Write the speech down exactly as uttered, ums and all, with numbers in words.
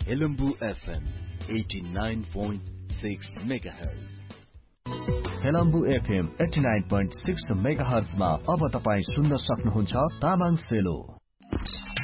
Helambu FM eighty nine point six megahertz. Helambu FM eighty nine point six megahertz मा अब तपाई सुन्न सक्नुहुन्छ तामाङ सेलो।